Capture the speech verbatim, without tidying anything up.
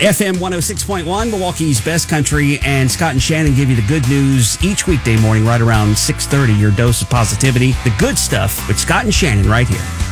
F M one oh six point one, Milwaukee's best country, and Scott and Shannon give you the good news each weekday morning right around six thirty. Your dose of positivity, the good stuff with Scott and Shannon right here.